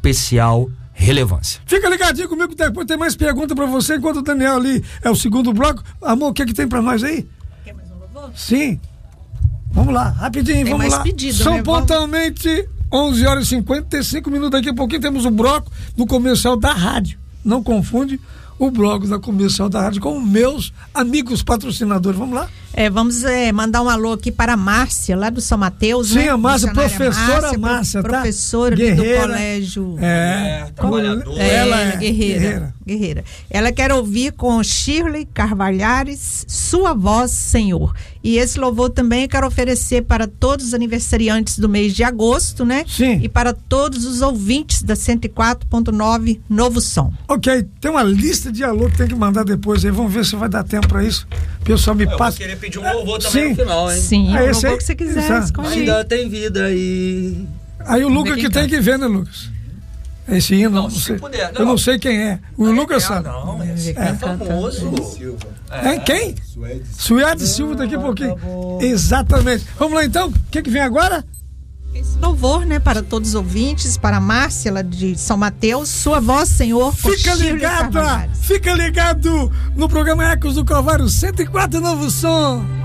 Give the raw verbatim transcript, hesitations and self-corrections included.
especial relevância. Fica ligadinho comigo, depois tem mais pergunta pra você, enquanto o Daniel ali é o segundo bloco. Amor, o que é que tem pra nós aí? Quer mais um louvor? Sim. Vamos lá, rapidinho, Tem vamos mais lá. pedido, São né? pontualmente onze horas e cinquenta e cinco minutos. Daqui a pouquinho temos o bloco do comercial da rádio. Não confunde o bloco da comercial da rádio com meus amigos patrocinadores. Vamos lá? É, vamos é, mandar um alô aqui para a Márcia, lá do São Mateus. Sim, né? a Márcia, Missionária professora Márcia, pro, tá? professora ali do colégio. É, É, trabalhadora. É, ela é guerreira, guerreira. guerreira. Ela quer ouvir com Shirley Carvalhares, Sua Voz, Senhor. E esse louvor também eu quero oferecer para todos os aniversariantes do mês de agosto, né? Sim. E para todos os ouvintes da cento e quatro ponto nove Novo Som. Ok, tem uma lista de alô que tem que mandar depois aí. Vamos ver se vai dar tempo pra isso. O pessoal me Eu vou passa. querer pedir um louvor também Sim. no final, hein? Sim, É o esse louvor aí? que você quiser Exato. escolher. Ainda tem vida aí. Aí o Lucas quem que tá. tem que ver, né, Lucas? Esse hino, Não, não, se sei. puder, Eu não. não sei quem é. O Lucas É, sabe. Não, esse É. é famoso. É, quem? Suede Silva, daqui a pouquinho. Exatamente. Vamos lá então? O que que vem agora? Esse louvor, né, para todos os ouvintes, para a Márcia, lá de São Mateus, Sua Voz, Senhor, com Fica Shirley ligado, Carvalhares. fica ligado no programa Ecos do Calvário cento e quatro Novo Som.